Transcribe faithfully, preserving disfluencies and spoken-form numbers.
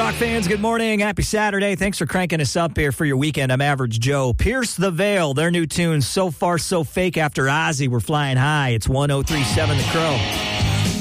Rock fans, good morning. Happy Saturday. Thanks for cranking us up here for your weekend. I'm Average Joe. Pierce the Veil, their new tune, So Far So Fake after Ozzy. We're flying high. It's one oh three point seven The Crow.